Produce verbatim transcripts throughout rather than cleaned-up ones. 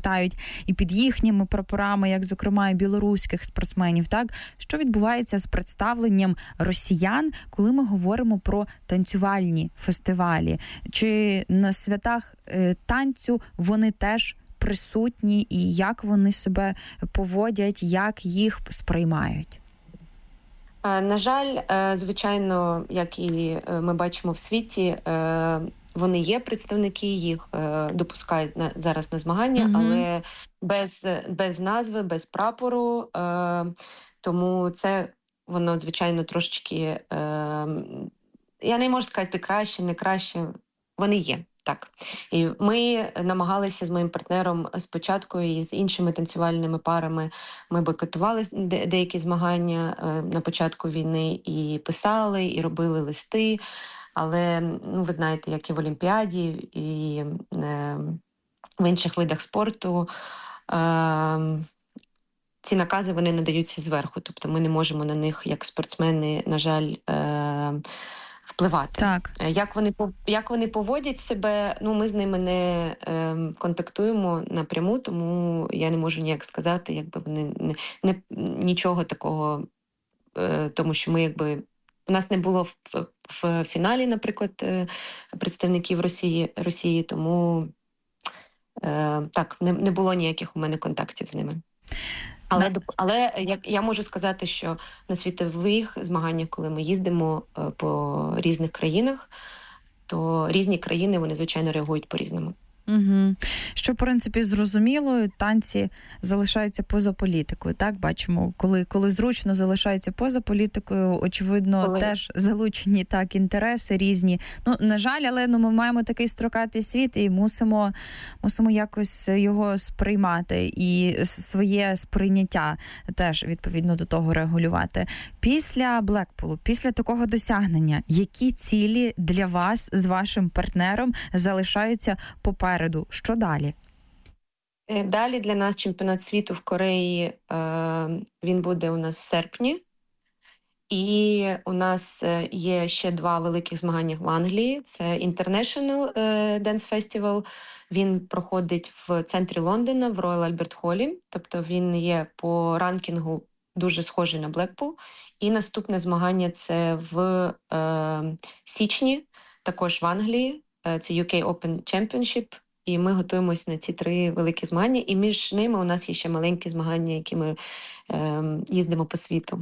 повертають і під їхніми прапорами, як, зокрема, і білоруських спортсменів, так? Що відбувається з представленням росіян, коли ми говоримо про танцювальні фестивалі? Чи на святах е, танцю вони теж присутні, і як вони себе поводять, як їх сприймають? На жаль, звичайно, як і ми бачимо в світі, вони є, представники їх допускають на, зараз на змагання, mm-hmm. але без, без назви, без прапору, тому це воно, звичайно, трошечки, я не можу сказати краще, не краще, вони є. Так. І ми намагалися з моїм партнером спочатку і з іншими танцювальними парами, ми бойкотували де- деякі змагання е, на початку війни і писали, і робили листи, але, ну, ви знаєте, як і в Олімпіаді, і е, в інших видах спорту, е, ці накази, вони надаються зверху, тобто ми не можемо на них, як спортсмени, на жаль, е, впливати. Так. Як вони, як вони поводять себе, ну, ми з ними не е, контактуємо напряму, тому я не можу ніяк сказати, якби вони не, не, нічого такого, е, тому що ми, якби, у нас не було в, в, в фіналі, наприклад, е, представників Росії, Росії, тому е, так, не, не було ніяких у мене контактів з ними. Але, але як я можу сказати, що на світових змаганнях, коли ми їздимо по різних країнах, то різні країни, вони, звичайно, реагують по-різному. Угу. Що, в принципі, зрозуміло, танці залишаються поза політикою, так? Бачимо, коли, коли зручно залишаються поза політикою, очевидно, коли... теж залучені так інтереси різні. Ну, на жаль, але ну, ми маємо такий строкатий світ і мусимо, мусимо якось його сприймати і своє сприйняття теж, відповідно до того, регулювати. Після Блекпулу, після такого досягнення, які цілі для вас з вашим партнером залишаються попереду? Що далі? Далі для нас чемпіонат світу в Кореї, він буде у нас в серпні. І у нас є ще два великих змагання в Англії. Це International Dance Festival. Він проходить в центрі Лондона, в Royal Albert Hall. Тобто він є по ранкінгу дуже схожий на Блекпул. І наступне змагання – це в е, січні, також в Англії. Це ю кей Open Championship. І ми готуємося на ці три великі змагання. І між ними у нас є ще маленькі змагання, які ми е, їздимо по світу.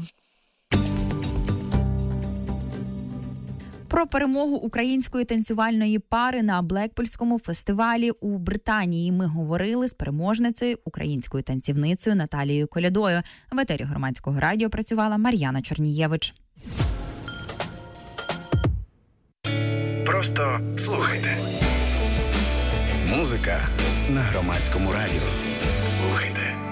Про перемогу української танцювальної пари на Блекпульському фестивалі у Британії ми говорили з переможницею, українською танцівницею Наталією Колядою. В етері Громадського радіо працювала Мар'яна Чорнієвич. Просто слухайте. Музика на Громадському радіо. Слухайте.